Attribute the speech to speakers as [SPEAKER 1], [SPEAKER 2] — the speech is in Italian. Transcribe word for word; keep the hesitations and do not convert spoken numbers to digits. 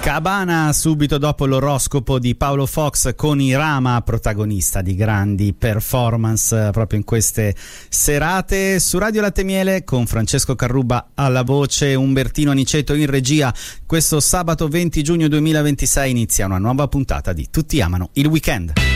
[SPEAKER 1] Cabana subito dopo l'oroscopo di Paolo Fox con Irama, protagonista di grandi performance proprio in queste serate. Su Radio Latte Miele con Francesco Carrubba alla voce, Umbertino Aniceto in regia. Questo sabato venti giugno duemilaventisei inizia una nuova puntata di Tutti amano il weekend.